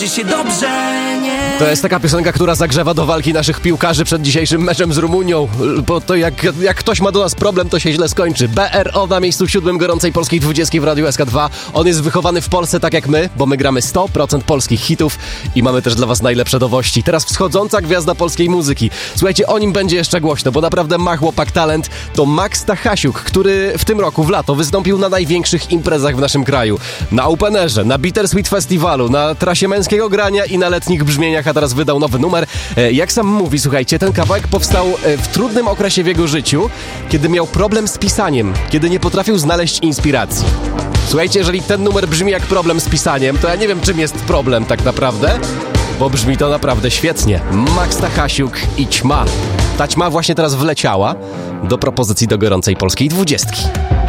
się dobrze, nie? To jest taka piosenka, która zagrzewa do walki naszych piłkarzy przed dzisiejszym meczem z Rumunią, bo to jak ktoś ma do nas problem, to się źle skończy. BRO na miejscu 7 gorącej polskiej 20 w Radiu SK2. On jest wychowany w Polsce tak jak my, bo my gramy 100% polskich hitów i mamy też dla was najlepsze nowości. Teraz wschodząca gwiazda polskiej muzyki. Słuchajcie, o nim będzie jeszcze głośno, bo naprawdę ma chłopak talent. To Max Stachasiuk, który w tym roku, w lato, wystąpił na największych imprezach w naszym kraju. Na Openerze, na Bittersweet Festiwalu, na trasie męskiego grania i na letnich brzmieniach, a teraz wydał nowy numer. Jak sam mówi, słuchajcie, ten kawałek powstał w trudnym okresie w jego życiu, kiedy miał problem z pisaniem, kiedy nie potrafił znaleźć inspiracji. Słuchajcie, jeżeli ten numer brzmi jak problem z pisaniem, to ja nie wiem, czym jest problem tak naprawdę, bo brzmi to naprawdę świetnie. Max Stachasiuk i Ćma. Ta ćma właśnie teraz wleciała do propozycji do gorącej polskiej 20.